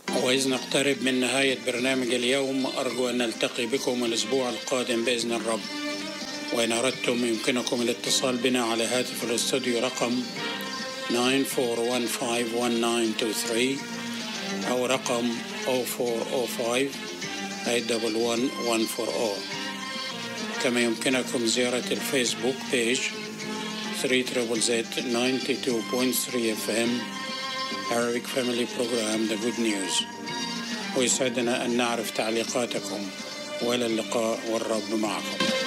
وإذ نقترب من نهاية برنامج اليوم أرجو أن نلتقي بكم الأسبوع القادم بإذن الرب. وإن أردتم يمكنكم الاتصال بنا على هاتف الاستوديو رقم 94151923 أو رقم 0405-811-140. كما يمكنكم زيارة الفيسبوك بيج 3ZZ92.3 FM Arabic Family Program The Good News. ويسعدنا أن نعرف تعليقاتكم، وإلى اللقاء والرب معكم.